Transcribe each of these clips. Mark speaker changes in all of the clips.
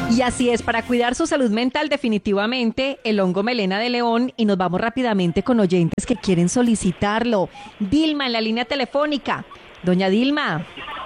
Speaker 1: Y así es, para cuidar su salud mental definitivamente el hongo melena de león, y nos vamos rápidamente con oyentes que quieren solicitarlo. Dilma en la línea telefónica. Doña Dilma.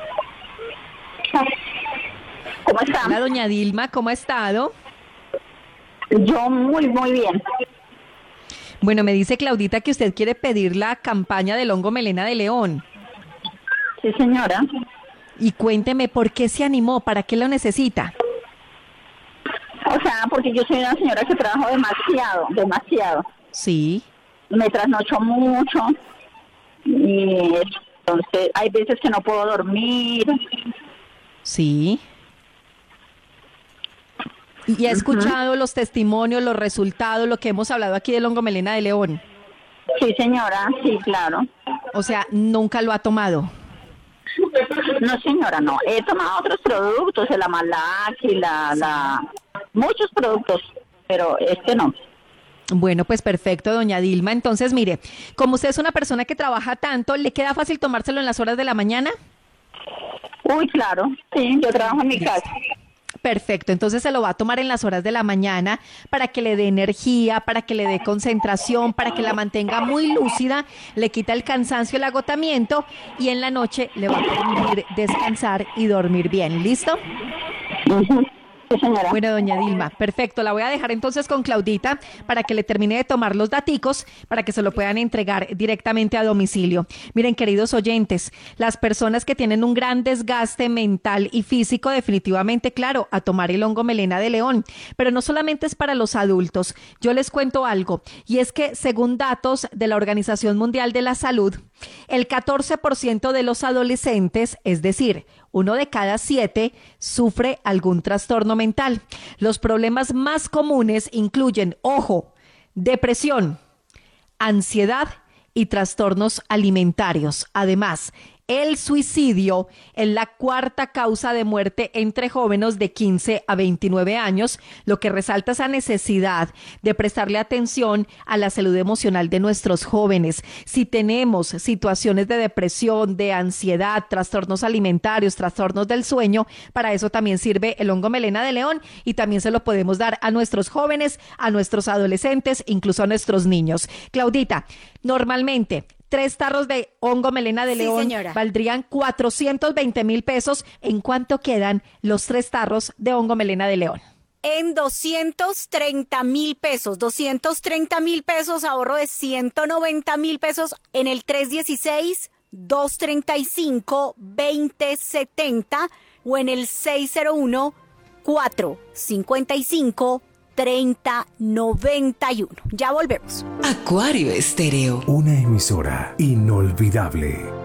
Speaker 2: ¿Cómo está?
Speaker 1: Hola, doña Dilma, ¿cómo ha estado?
Speaker 2: Yo muy bien.
Speaker 1: Bueno, me dice Claudita que usted quiere pedir la campaña del hongo melena de león.
Speaker 2: Sí, señora.
Speaker 1: Y cuénteme, ¿por qué se animó? ¿Para qué lo necesita?
Speaker 2: O sea, porque yo soy una señora que trabajo demasiado.
Speaker 1: Sí.
Speaker 2: Me trasnocho mucho y entonces hay veces que no puedo dormir.
Speaker 1: Sí. Y ha escuchado los testimonios, los resultados, lo que hemos hablado aquí del hongo melena de león.
Speaker 2: Sí, señora, sí, claro.
Speaker 1: O sea, nunca lo ha tomado.
Speaker 2: No, señora, no. He tomado otros productos, el Amalac y muchos productos, pero este no.
Speaker 1: Bueno, pues perfecto, doña Dilma. Entonces, mire, como usted es una persona que trabaja tanto, ¿le queda fácil tomárselo en las horas de la mañana?
Speaker 2: Uy, claro, sí, yo trabajo en mi casa.
Speaker 1: Perfecto, entonces se lo va a tomar en las horas de la mañana para que le dé energía, para que le dé concentración, para que la mantenga muy lúcida, le quita el cansancio, el agotamiento, y en la noche le va a permitir descansar y dormir bien. ¿Listo?
Speaker 2: Uh-huh. Sí, señora.
Speaker 1: Bueno, doña Dilma, perfecto. La voy a dejar entonces con Claudita para que le termine de tomar los daticos para que se lo puedan entregar directamente a domicilio. Miren, queridos oyentes, las personas que tienen un gran desgaste mental y físico, definitivamente, claro, a tomar el hongo melena de león. Pero no solamente es para los adultos. Yo les cuento algo, y es que según datos de la Organización Mundial de la Salud, el 14% de los adolescentes, es decir, 1 de cada 7, sufre algún trastorno mental. Los problemas más comunes incluyen, ojo, depresión, ansiedad y trastornos alimentarios. Además, el suicidio es la cuarta causa de muerte entre jóvenes de 15 a 29 años, lo que resalta esa necesidad de prestarle atención a la salud emocional de nuestros jóvenes. Si tenemos situaciones de depresión, de ansiedad, trastornos alimentarios, trastornos del sueño, para eso también sirve el hongo melena de león, y también se lo podemos dar a nuestros jóvenes, a nuestros adolescentes, incluso a nuestros niños. Claudita, normalmente 3 tarros de hongo melena de león, señora, valdrían 420,000 pesos. ¿En cuánto quedan los 3 tarros de hongo melena de león?
Speaker 3: En 230,000 pesos, 230,000 pesos, ahorro de 190,000 pesos en el 316-235-2070 o en el 601-455-3091. Ya volvemos.
Speaker 4: Acuario Estéreo.
Speaker 5: Una emisora inolvidable.